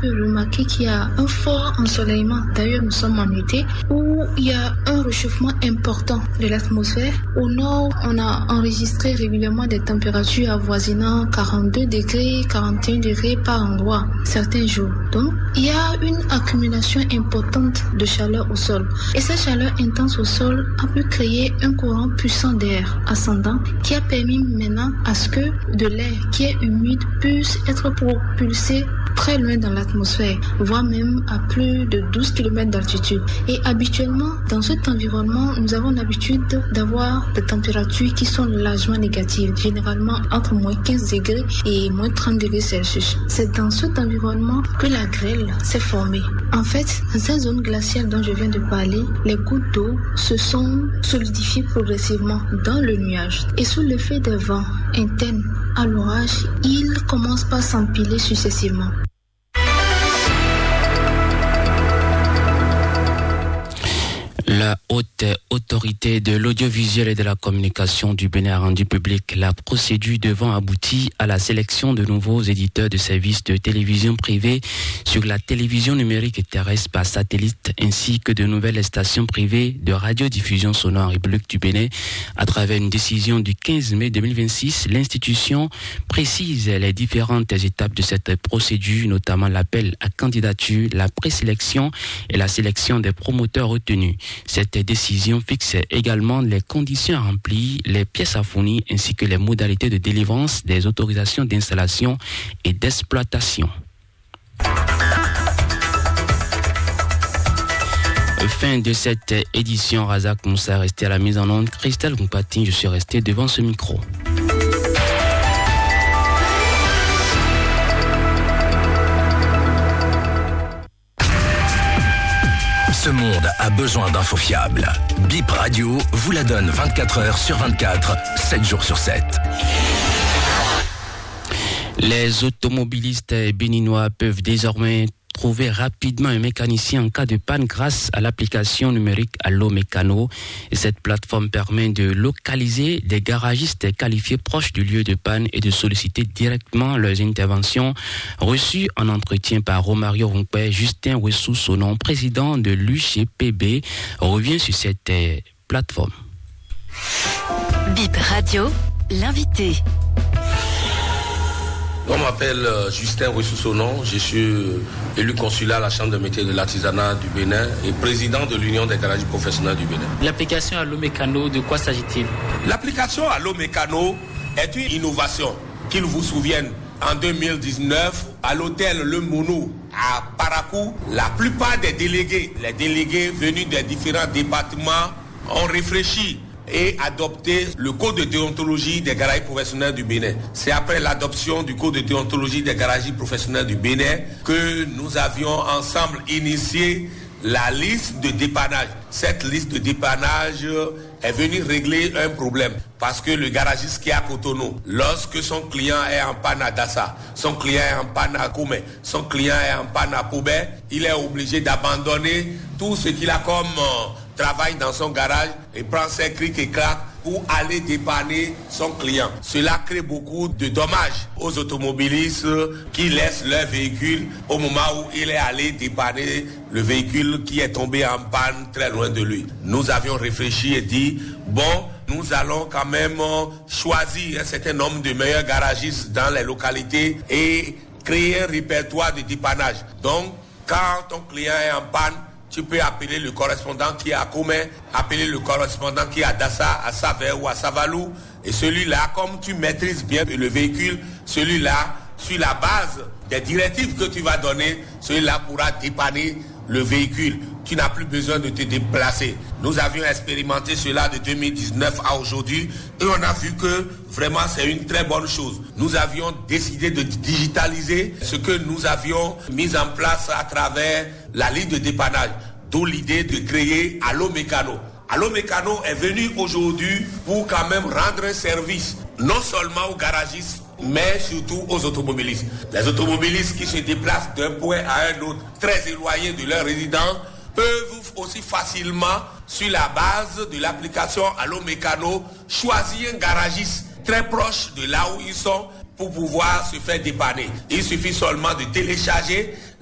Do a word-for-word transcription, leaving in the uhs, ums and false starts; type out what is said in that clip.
pu remarquer qu'il y a un fort ensoleillement. D'ailleurs, nous sommes en été où il y a un réchauffement important de l'atmosphère. Au nord, on a enregistré régulièrement des températures avoisinant quarante-deux degrés, quarante et un degrés par endroit, certains jours. Donc, il y a une accumulation importante de chaleur au sol. Et cette chaleur intense au sol a pu créer un courant puissant d'air ascendant qui a permis maintenant à ce que de l'air qui est humide puisse être propulsé très loin dans l'atmosphère, voire même à plus de douze kilomètres d'altitude. Et habituellement, dans cet environnement, nous avons l'habitude d'avoir des températures qui sont largement négatives, généralement entre moins quinze degrés et moins trente degrés Celsius. C'est dans cet environnement que la grêle s'est formée. En fait, dans cette zone glaciale dont je viens de parler, les gouttes d'eau se sont solidifiées progressivement dans le nuage. Et sous l'effet des vents internes à l'orage, ils commencent par s'empiler successivement. La haute autorité de l'audiovisuel et de la communication du Bénin a rendu publique la procédure devant aboutir à la sélection de nouveaux éditeurs de services de télévision privés sur la télévision numérique et terrestre par satellite, ainsi que de nouvelles stations privées de radiodiffusion sonore en République du Bénin. À travers une décision du quinze mai deux mille vingt-six, l'institution précise les différentes étapes de cette procédure, notamment l'appel à candidature, la présélection et la sélection des promoteurs retenus. Cette décision fixe également les conditions à remplir, les pièces à fournir ainsi que les modalités de délivrance des autorisations d'installation et d'exploitation. Fin de cette édition, Razak Moussa est resté à la mise en onde. Christelle Goupati, je suis resté devant ce micro. Ce monde a besoin d'infos fiables. Bip Radio vous la donne vingt-quatre heures sur vingt-quatre, sept jours sur sept. Les automobilistes béninois peuvent désormais trouver rapidement un mécanicien en cas de panne grâce à l'application numérique Allo Mécano. Et cette plateforme permet de localiser des garagistes qualifiés proches du lieu de panne et de solliciter directement leurs interventions. Reçu en entretien par Romario Ronquet, Justin Wessou Sonon, président de l'U G P B, revient sur cette plateforme. Bip Radio, l'invité. On m'appelle euh, Justin Wessou-Sonon, je suis euh, élu consulat à la Chambre de métiers de l'artisanat du Bénin et président de l'Union des garages professionnels du Bénin. L'application Allo Mécano, de quoi s'agit-il? L'application Allo Mécano est une innovation. Qu'il vous souvienne, en deux mille dix-neuf, à l'hôtel Le Mounou, à Parakou, la plupart des délégués, les délégués venus des différents départements ont réfléchi et adopter le code de déontologie des garages professionnels du Bénin. C'est après l'adoption du code de déontologie des garages professionnels du Bénin que nous avions ensemble initié la liste de dépannage. Cette liste de dépannage est venue régler un problème parce que le garagiste qui est à Cotonou, lorsque son client est en panne à Dassa, son client est en panne à Koumé, son client est en panne à Poubé, il est obligé d'abandonner tout ce qu'il a comme euh, travail dans son garage et prend ses crics et claques pour aller dépanner son client. Cela crée beaucoup de dommages aux automobilistes qui laissent leur véhicule au moment où il est allé dépanner le véhicule qui est tombé en panne très loin de lui. Nous avions réfléchi et dit, bon, nous allons quand même choisir un certain nombre de meilleurs garagistes dans les localités et créer un répertoire de dépannage. Donc, quand ton client est en panne, tu peux appeler le correspondant qui est à Koumé, appeler le correspondant qui est à Dassa, à Savé ou à Savalou. Et celui-là, comme tu maîtrises bien le véhicule, celui-là, sur la base des directives que tu vas donner, celui-là pourra dépanner le véhicule. Tu n'as plus besoin de te déplacer. Nous avions expérimenté cela de deux mille dix-neuf à aujourd'hui et on a vu que vraiment c'est une très bonne chose. Nous avions décidé de digitaliser ce que nous avions mis en place à travers la ligne de dépannage. D'où l'idée de créer Allo Mécano. Allo Mécano est venu aujourd'hui pour quand même rendre un service, non seulement aux garagistes, mais surtout aux automobilistes. Les automobilistes qui se déplacent d'un point à un autre, très éloignés de leur résidence, peuvent aussi facilement, sur la base de l'application Allo Mécano, choisir un garagiste très proche de là où ils sont pour pouvoir se faire dépanner. Il suffit seulement de télécharger